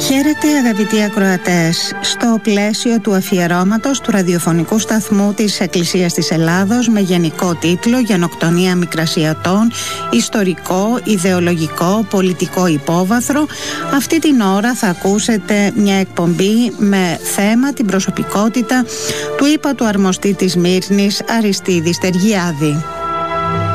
Χαίρετε αγαπητοί ακροατές. Στο πλαίσιο του αφιερώματος του ραδιοφωνικού σταθμού της Εκκλησίας της Ελλάδος με γενικό τίτλο «Γενοκτονία Μικρασιατών, ιστορικό, ιδεολογικό, πολιτικό υπόβαθρο», αυτή την ώρα θα ακούσετε μια εκπομπή με θέμα την προσωπικότητα του ύπατου αρμοστή της Μύρνης, Αριστίδη Στεργιάδη.